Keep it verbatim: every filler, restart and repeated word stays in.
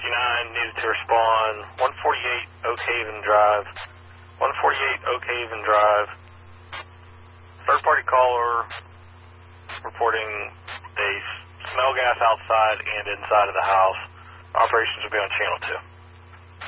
fifty-nine needed to respond. one forty-eight Oak Haven Drive. one forty-eight Oak Haven Drive. Third-party caller reporting a smell gas outside and inside of the house. Operations will be on channel two.